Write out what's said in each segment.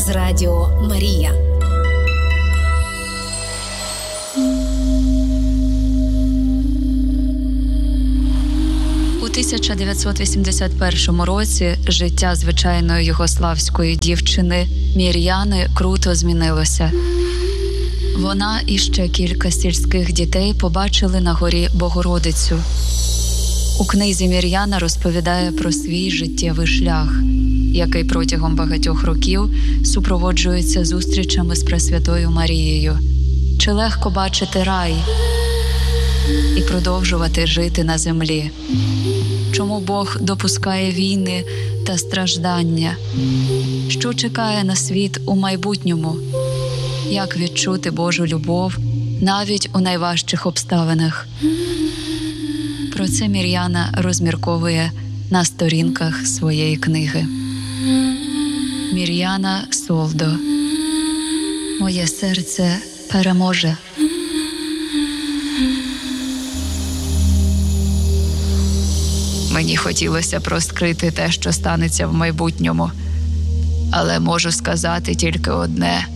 з Радіо Марія. У 1981 році життя звичайної югославської дівчини Мір'яни круто змінилося. Вона і ще кілька сільських дітей побачили на горі Богородицю. У книзі Мір'яна розповідає про свій життєвий шлях, який протягом багатьох років супроводжується зустрічами з Пресвятою Марією. Чи легко бачити рай і продовжувати жити на землі? Чому Бог допускає війни та страждання? Що чекає на світ у майбутньому? Як відчути Божу любов навіть у найважчих обставинах? Про це Мір'яна розмірковує на сторінках своєї книги. Мір'яна Солдо. Моє серце переможе. Мені хотілося б розкрити те, що станеться в майбутньому. Але можу сказати тільки одне.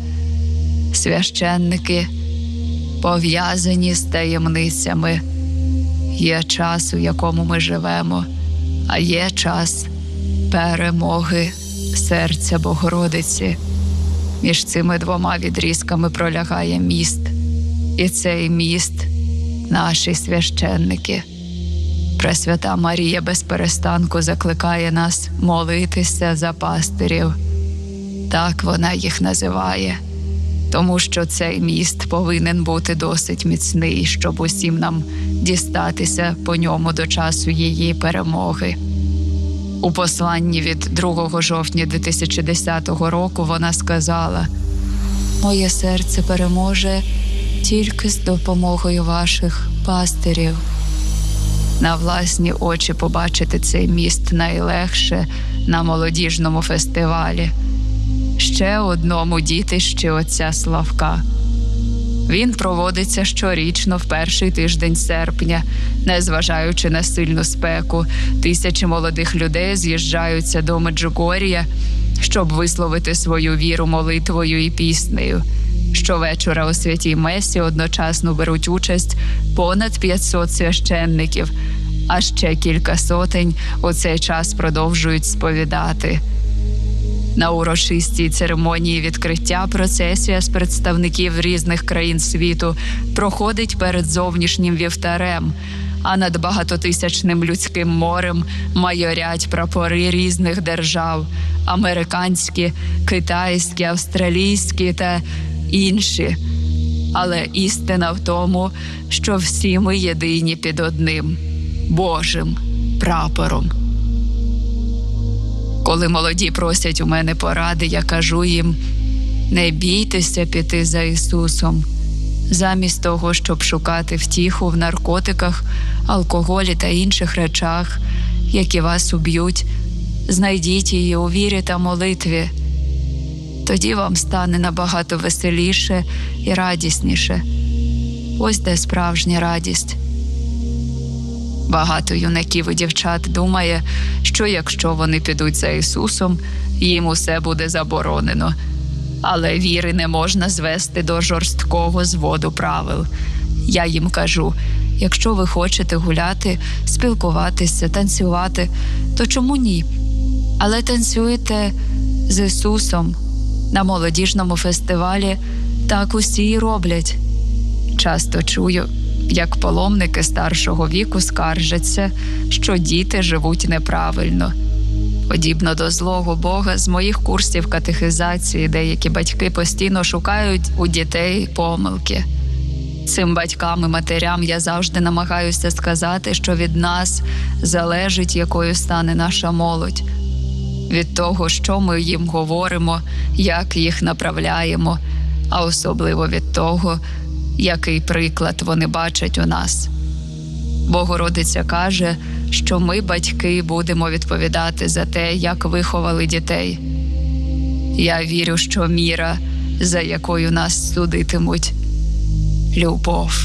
Священники пов'язані з таємницями. Є час, у якому ми живемо, а є час перемоги серця Богородиці. Між цими двома відрізками пролягає міст. І цей міст – наші священники. Пресвята Марія безперестанку закликає нас молитися за пастирів. Так вона їх називає. Тому що цей міст повинен бути досить міцний, щоб усім нам дістатися по ньому до часу її перемоги. У посланні від 2 жовтня 2010 року вона сказала: «Моє серце переможе тільки з допомогою ваших пастирів». На власні очі побачити цей міст найлегше на молодіжному фестивалі. Ще одному дітищі отця Славка. Він проводиться щорічно в перший тиждень серпня. Незважаючи на сильну спеку, тисячі молодих людей з'їжджаються до Меджугор'я, щоб висловити свою віру молитвою і піснею. Щовечора у святій Месі одночасно беруть участь понад 500 священників, а ще кілька сотень у цей час продовжують сповідати. На урочистій церемонії відкриття процесія з представників різних країн світу проходить перед зовнішнім вівтарем, а над багатотисячним людським морем майорять прапори різних держав – американські, китайські, австралійські та інші. Але істина в тому, що всі ми єдині під одним – Божим прапором. Коли молоді просять у мене поради, я кажу їм: не бійтеся піти за Ісусом. Замість того, щоб шукати втіху в наркотиках, алкоголі та інших речах, які вас уб'ють, знайдіть її у вірі та молитві. Тоді вам стане набагато веселіше і радісніше. Ось де справжня радість. Багато юнаків і дівчат думає, що якщо вони підуть за Ісусом, їм усе буде заборонено. Але віри не можна звести до жорсткого зводу правил. Я їм кажу: якщо ви хочете гуляти, спілкуватися, танцювати, то чому ні? Але танцюйте з Ісусом. На молодіжному фестивалі так усі й роблять. Часто чую, як паломники старшого віку скаржаться, що діти живуть неправильно. Подібно до злого Бога, з моїх курсів катехизації деякі батьки постійно шукають у дітей помилки. Цим батькам і матерям я завжди намагаюся сказати, що від нас залежить, якою стане наша молодь. Від того, що ми їм говоримо, як їх направляємо, а особливо від того, який приклад вони бачать у нас. Богородиця каже, що ми, батьки, будемо відповідати за те, як виховали дітей. Я вірю, що міра, за якою нас судитимуть – любов.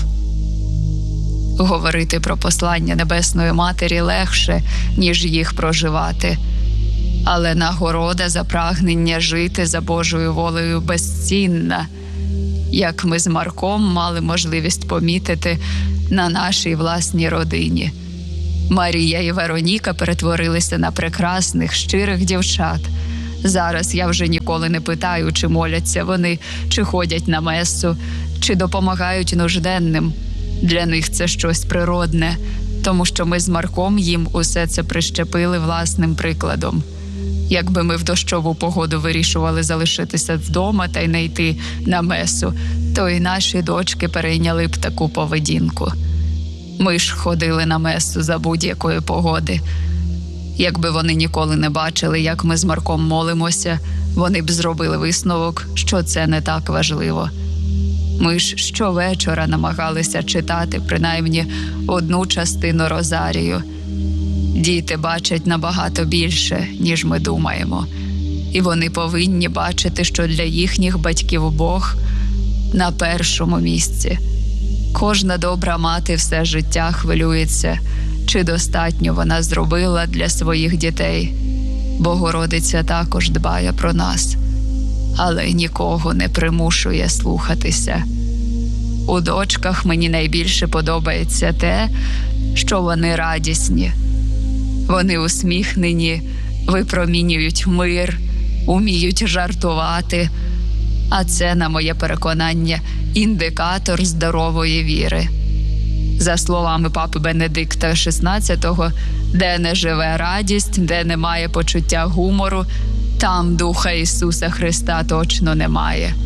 Говорити про послання Небесної Матері легше, ніж їх проживати. Але нагорода за прагнення жити за Божою волею безцінна, як ми з Марком мали можливість помітити на нашій власній родині. Марія і Вероніка перетворилися на прекрасних, щирих дівчат. Зараз я вже ніколи не питаю, чи моляться вони, чи ходять на месу, чи допомагають нужденним. Для них це щось природне, тому що ми з Марком їм усе це прищепили власним прикладом. Якби ми в дощову погоду вирішували залишитися вдома та й не йти на месу, то і наші дочки перейняли б таку поведінку. Ми ж ходили на месу за будь-якої погоди. Якби вони ніколи не бачили, як ми з Марком молимося, вони б зробили висновок, що це не так важливо. Ми ж щовечора намагалися читати принаймні одну частину Розарію. Діти бачать набагато більше, ніж ми думаємо. І вони повинні бачити, що для їхніх батьків Бог на першому місці. Кожна добра мати все життя хвилюється, чи достатньо вона зробила для своїх дітей. Богородиця також дбає про нас, але нікого не примушує слухатися. У дочках мені найбільше подобається те, що вони радісні. Вони усміхнені, випромінюють мир, уміють жартувати. А це, на моє переконання, індикатор здорової віри. За словами папи Бенедикта XVI, де не живе радість, де немає почуття гумору, там Духа Ісуса Христа точно немає.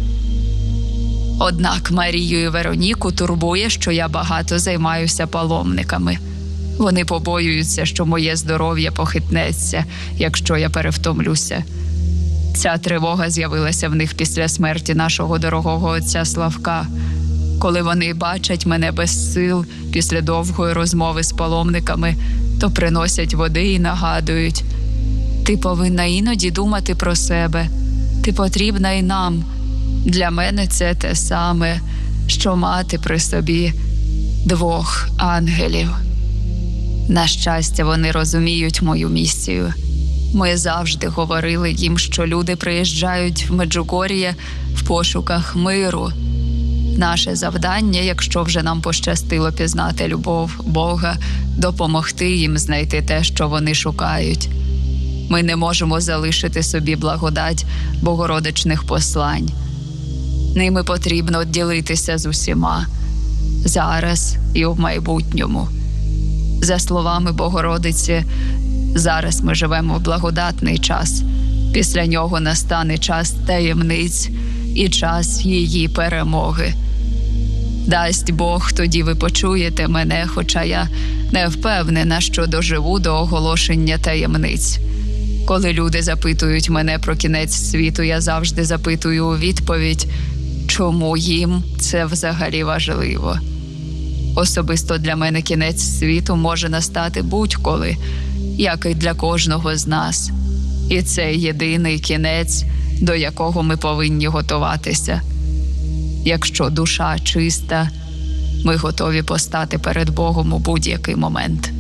Однак Марію і Вероніку турбує, що я багато займаюся паломниками. Вони побоюються, що моє здоров'я похитнеться, якщо я перевтомлюся. Ця тривога з'явилася в них після смерті нашого дорогого отця Славка. Коли вони бачать мене без сил після довгої розмови з паломниками, то приносять води і нагадують: «Ти повинна іноді думати про себе. Ти потрібна і нам. Для мене це те саме, що мати при собі двох ангелів». На щастя, вони розуміють мою місію. Ми завжди говорили їм, що люди приїжджають в Меджугор'є в пошуках миру. Наше завдання, якщо вже нам пощастило пізнати любов Бога, допомогти їм знайти те, що вони шукають. Ми не можемо залишити собі благодать богородичних послань. Ними потрібно ділитися з усіма, зараз і в майбутньому. За словами Богородиці, зараз ми живемо в благодатний час. Після нього настане час таємниць і час її перемоги. Дасть Бог, тоді ви почуєте мене, хоча я не впевнена, що доживу до оголошення таємниць. Коли люди запитують мене про кінець світу, я завжди запитую у відповідь, чому їм це взагалі важливо. Особисто для мене кінець світу може настати будь-коли, як і для кожного з нас. І це єдиний кінець, до якого ми повинні готуватися. Якщо душа чиста, ми готові постати перед Богом у будь-який момент.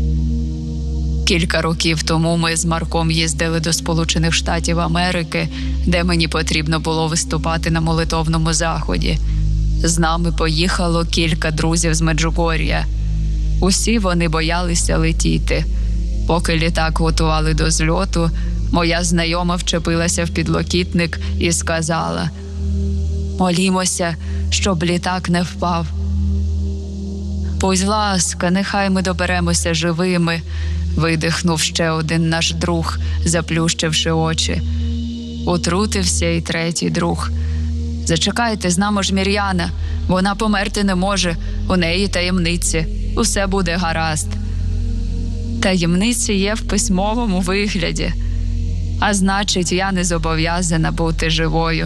Кілька років тому ми з Марком їздили до Сполучених Штатів Америки, де мені потрібно було виступати на молитовному заході. З нами поїхало кілька друзів з Меджугор'я. Усі вони боялися летіти. Поки літак готували до зльоту, моя знайома вчепилася в підлокітник і сказала: «Молімося, щоб літак не впав. Будь ласка, нехай ми доберемося живими», – видихнув ще один наш друг, заплющивши очі. Утрутився і третій друг: «Зачекайте, з нами ж Мір'яна, вона померти не може, у неї таємниці, усе буде гаразд». Таємниці є в письмовому вигляді, а значить, я не зобов'язана бути живою.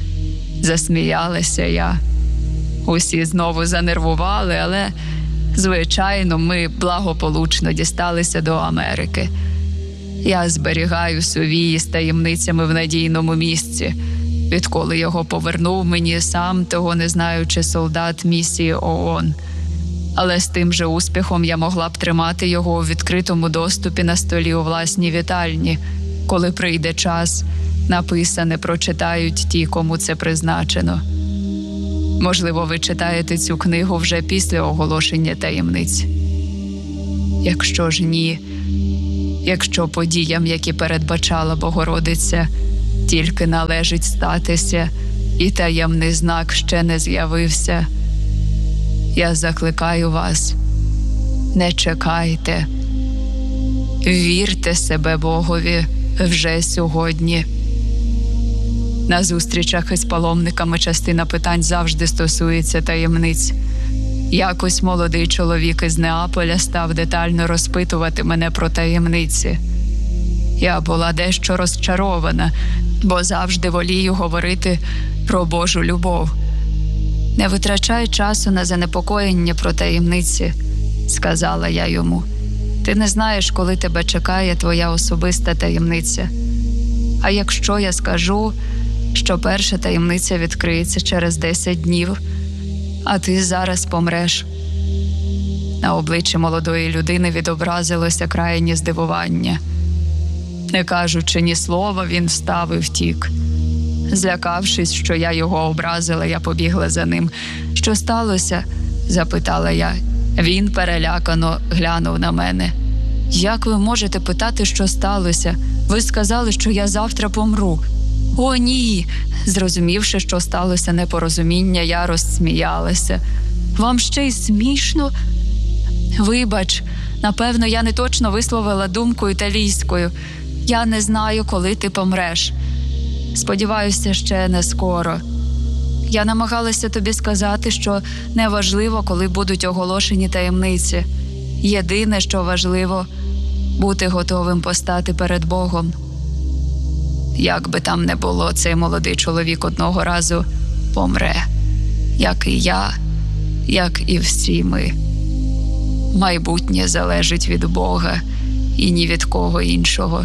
Засміялася я. Усі знову занервували, але, звичайно, ми благополучно дісталися до Америки. Я зберігаю сувії з таємницями в надійному місці, відколи його повернув мені сам, того не знаючи, солдат місії ООН. Але з тим же успіхом я могла б тримати його у відкритому доступі на столі у власній вітальні. Коли прийде час, написане прочитають ті, кому це призначено. Можливо, ви читаєте цю книгу вже після оголошення таємниць. Якщо ж ні, якщо подіям, які передбачала Богородиця, тільки належить статися, і таємний знак ще не з'явився, я закликаю вас, не чекайте. Вірте себе Богові вже сьогодні. На зустрічах із паломниками частина питань завжди стосується таємниць. Якось молодий чоловік із Неаполя став детально розпитувати мене про таємниці. Я була дещо розчарована, бо завжди волію говорити про Божу любов. «Не витрачай часу на занепокоєння про таємниці», – сказала я йому. «Ти не знаєш, коли тебе чекає твоя особиста таємниця. А якщо я скажу, що перша таємниця відкриється через 10 днів, а ти зараз помреш?» На обличчі молодої людини відобразилося крайнє здивування. Не кажучи ні слова, він встав і втік. Злякавшись, що я його образила, я побігла за ним. «Що сталося?» – запитала я. Він перелякано глянув на мене. «Як ви можете питати, що сталося? Ви сказали, що я завтра помру». «О, ні!» Зрозумівши, що сталося непорозуміння, я розсміялася. «Вам ще й смішно?» «Вибач, напевно, я не точно висловила думку італійською. Я не знаю, коли ти помреш. Сподіваюся, ще не скоро. Я намагалася тобі сказати, що неважливо, коли будуть оголошені таємниці. Єдине, що важливо – бути готовим постати перед Богом». Як би там не було, цей молодий чоловік одного разу помре. Як і я, як і всі ми. Майбутнє залежить від Бога і ні від кого іншого.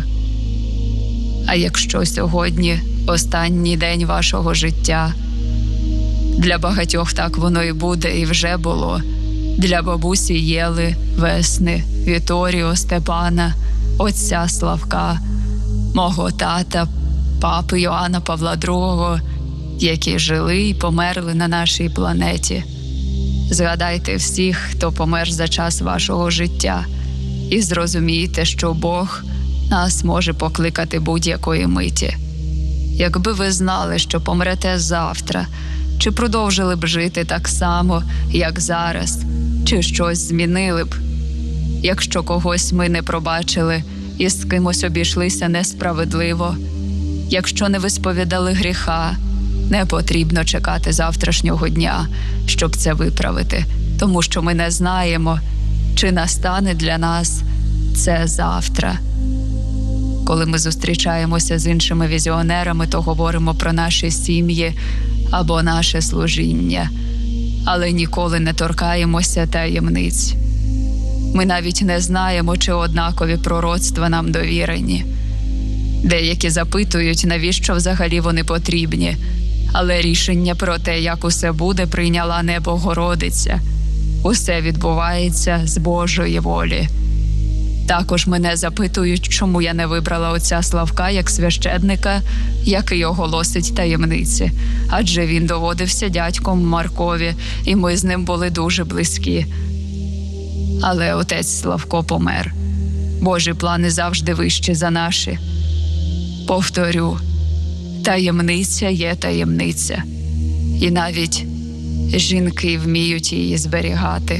А якщо сьогодні останній день вашого життя, для багатьох так воно і буде, і вже було. Для бабусі Єли, Весни, Віторіо, Степана, отця Славка, мого тата, папи Йоанна Павла II, які жили і померли на нашій планеті. Згадайте всіх, хто помер за час вашого життя, і зрозумійте, що Бог нас може покликати будь-якої миті. Якби ви знали, що помрете завтра, чи продовжили б жити так само, як зараз, чи щось змінили б? Якщо когось ми не пробачили і з кимось обійшлися несправедливо, якщо не висповідали гріха, не потрібно чекати завтрашнього дня, щоб це виправити, тому що ми не знаємо, чи настане для нас це завтра. Коли ми зустрічаємося з іншими візіонерами, то говоримо про наші сім'ї або наше служіння, але ніколи не торкаємося таємниць. Ми навіть не знаємо, чи однакові пророцтва нам довірені. Деякі запитують, навіщо взагалі вони потрібні, але рішення про те, як усе буде, прийняла не Богородиця. Усе відбувається з Божої волі. Також мене запитують, чому я не вибрала отця Славка як священника, який оголосить таємниці. Адже він доводився дядьком Маркові, і ми з ним були дуже близькі. Але отець Славко помер. Божі плани завжди вищі за наші. Повторю, таємниця є таємниця. І навіть жінки вміють її зберігати.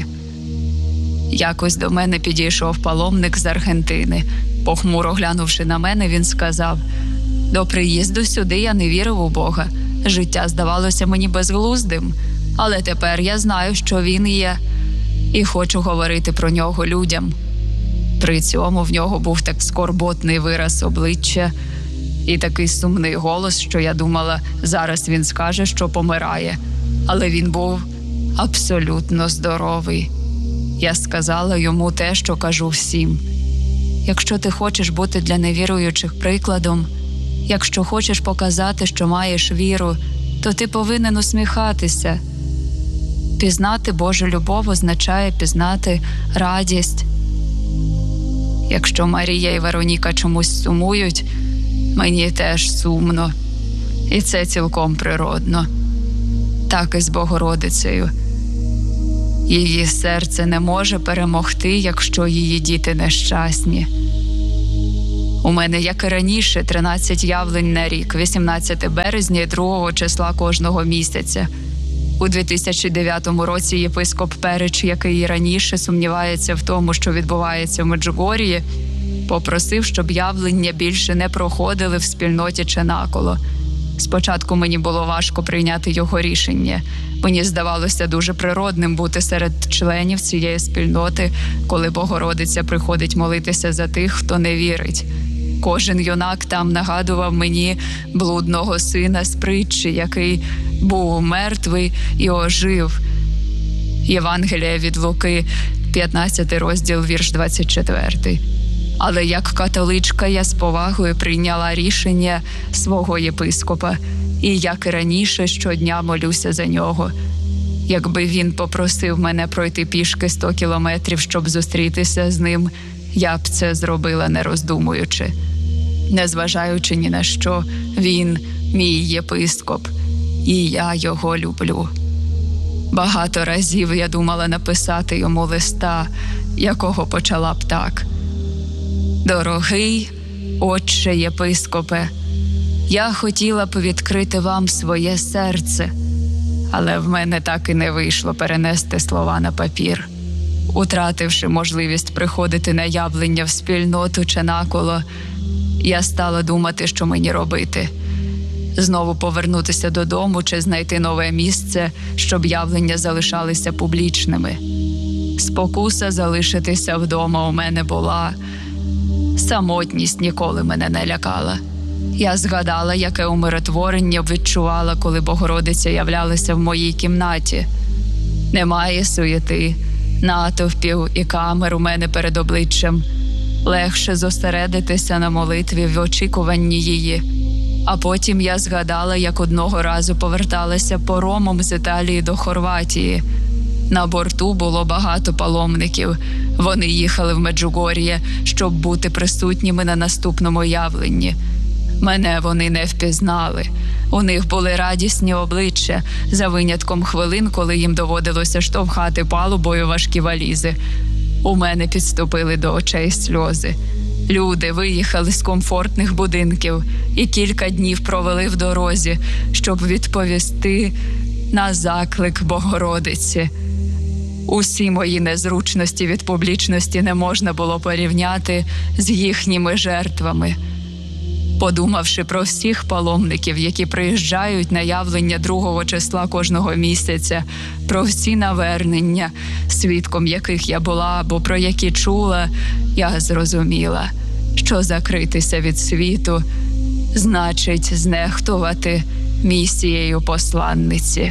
Якось до мене підійшов паломник з Аргентини. Похмуро глянувши на мене, він сказав: «До приїзду сюди я не вірив у Бога. Життя здавалося мені безглуздим. Але тепер я знаю, що він є, і хочу говорити про нього людям». При цьому в нього був так скорботний вираз обличчя і такий сумний голос, що я думала, зараз він скаже, що помирає. Але він був абсолютно здоровий. Я сказала йому те, що кажу всім. Якщо ти хочеш бути для невіруючих прикладом, якщо хочеш показати, що маєш віру, то ти повинен усміхатися. Пізнати Божу любов означає пізнати радість. Якщо Марія і Вероніка чомусь сумують, Мені теж сумно. І це цілком природно. Так і з Богородицею. Її серце не може перемогти, якщо її діти нещасні. У мене, як і раніше, 13 явлень на рік, 18 березня і 2 числа кожного місяця. У 2009 році єпископ Перич, який і раніше сумнівається в тому, що відбувається в Меджугор'ї, попросив, щоб явлення більше не проходили в спільноті чи наколо. Спочатку мені було важко прийняти його рішення. Мені здавалося дуже природним бути серед членів цієї спільноти, коли Богородиця приходить молитися за тих, хто не вірить. Кожен юнак там нагадував мені блудного сина з притчі, який був мертвий і ожив. Євангелія від Луки, 15 розділ, вірш 24. Але як католичка я з повагою прийняла рішення свого єпископа, і як і раніше щодня молюся за нього. Якби він попросив мене пройти пішки 100 кілометрів, щоб зустрітися з ним, я б це зробила не роздумуючи. Незважаючи ні на що, він мій єпископ, і я його люблю. Багато разів я думала написати йому листа, якого почала б так. Дорогий отче єпископе, я хотіла б відкрити вам своє серце, але в мене так і не вийшло перенести слова на папір. Утративши можливість приходити на явлення в спільноту чи наколо, я стала думати, що мені робити. Знову повернутися додому чи знайти нове місце, щоб явлення залишалися публічними. Спокуса залишитися вдома у мене була. Самотність ніколи мене не лякала. Я згадала, яке умиротворення відчувала, коли Богородиця являлася в моїй кімнаті. Немає суєти, натовпів і камер у мене перед обличчям. Легше зосередитися на молитві в очікуванні її. А потім я згадала, як одного разу поверталася паромом з Італії до Хорватії. На борту було багато паломників. Вони їхали в Меджугор'є, щоб бути присутніми на наступному явленні. Мене вони не впізнали. У них були радісні обличчя, за винятком хвилин, коли їм доводилося штовхати палубою важкі валізи. У мене підступили до очей сльози. Люди виїхали з комфортних будинків і кілька днів провели в дорозі, щоб відповісти на заклик Богородиці. Усі мої незручності від публічності не можна було порівняти з їхніми жертвами. Подумавши про всіх паломників, які приїжджають на явлення 2 числа кожного місяця, про всі навернення, свідком яких я була або про які чула, я зрозуміла, що закритися від світу значить знехтувати місією посланниці.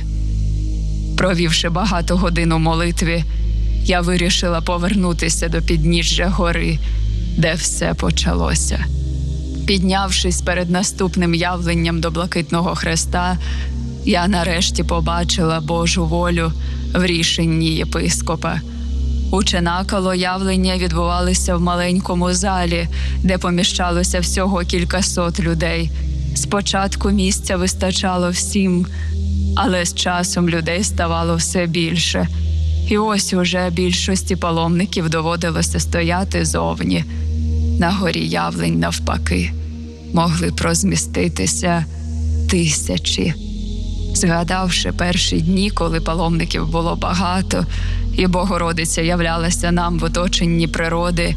Провівши багато годин у молитві, я вирішила повернутися до підніжжя гори, де все почалося. Піднявшись перед наступним явленням до Блакитного Хреста, я нарешті побачила Божу волю в рішенні єпископа. Ученакало явлення відбувалися в маленькому залі, де поміщалося всього кількасот людей. Спочатку місця вистачало всім, але з часом людей ставало все більше. І ось уже більшості паломників доводилося стояти зовні. На горі явлень, навпаки, могли б розміститися тисячі. Згадавши перші дні, коли паломників було багато, і Богородиця являлася нам в оточенні природи,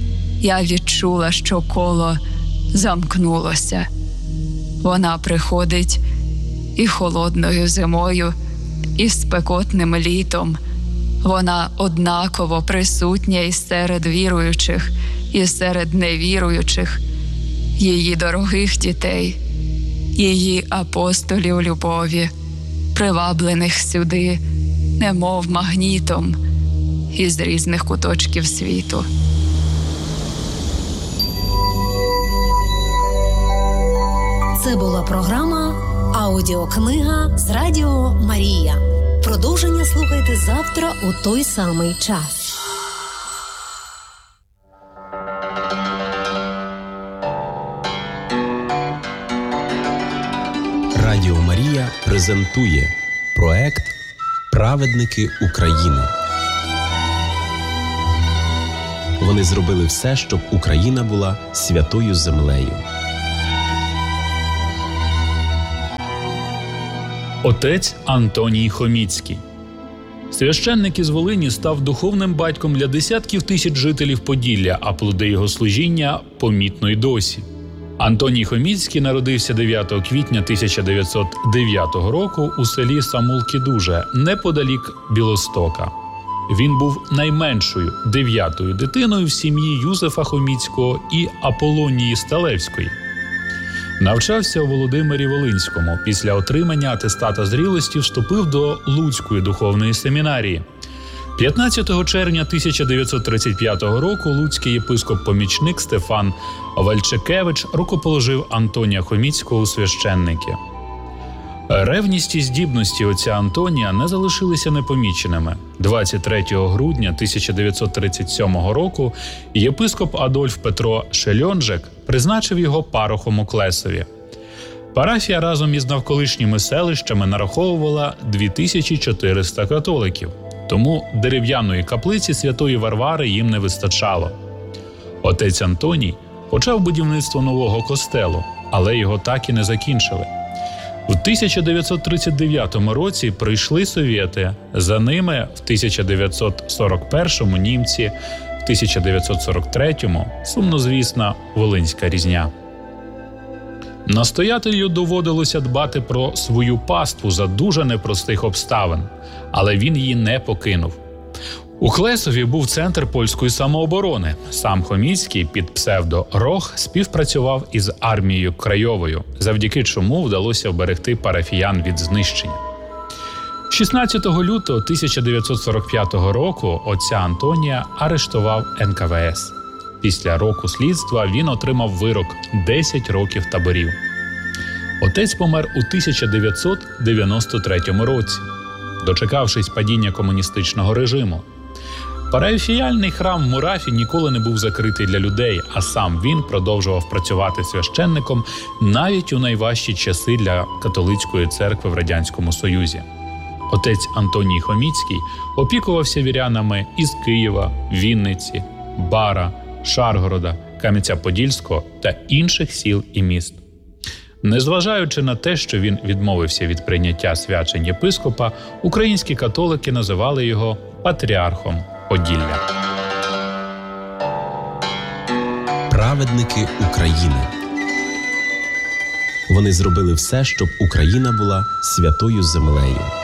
я відчула, що коло замкнулося. Вона приходить і холодною зимою, і спекотним літом. Вона однаково присутня і серед віруючих, і серед невіруючих, її дорогих дітей, її апостолів любові, приваблених сюди, немов магнітом, із різних куточків світу. Це була програма «Аудіокнига» з Радіо Марія. Продовження слухайте завтра у той самий час. Марія презентує проект «Праведники України». Вони зробили все, щоб Україна була святою землею. Отець Антоній Хоміцький. Священник із Волині став духовним батьком для десятків тисяч жителів Поділля, а плоди його служіння помітно й досі. Антоній Хоміцький народився 9 квітня 1909 року у селі Самулки-Дуже, неподалік Білостока. Він був найменшою 9-ю дитиною в сім'ї Юзефа Хоміцького і Аполонії Сталевської. Навчався у Володимирі Волинському. Після отримання атестата зрілості вступив до Луцької духовної семінарії. 15 червня 1935 року луцький єпископ-помічник Стефан Вальчекевич рукоположив Антонія Хоміцького у священники. Ревність і здібності отця Антонія не залишилися непоміченими. 23 грудня 1937 року єпископ Адольф Петро Шельонжек призначив його парохом у Клесові. Парафія разом із навколишніми селищами нараховувала 2400 католиків, тому дерев'яної каплиці святої Варвари їм не вистачало. Отець Антоній почав будівництво нового костелу, але його так і не закінчили. В 1939 році прийшли совєти, за ними в 1941-му німці, в 1943-му сумнозвісна Волинська різня. Настоятелю доводилося дбати про свою паству за дуже непростих обставин, але він її не покинув. У Клесові був центр польської самооборони. Сам Хоміцький під псевдо Рох співпрацював із армією Крайовою, завдяки чому вдалося вберегти парафіян від знищення. 16 лютого 1945 року отця Антонія арештував НКВС. Після року слідства він отримав вирок 10 років таборів. Отець помер у 1993 році, дочекавшись падіння комуністичного режиму. Парафіяльний храм в Мурафі ніколи не був закритий для людей, а сам він продовжував працювати священником навіть у найважчі часи для католицької церкви в Радянському Союзі. Отець Антоній Хоміцький опікувався вірянами із Києва, Вінниці, Бара, Шаргорода, Кам'янця-Подільського та інших сіл і міст. Незважаючи на те, що він відмовився від прийняття свячень єпископа, українські католики називали його патріархом Поділля. Праведники України. Вони зробили все, щоб Україна була святою землею.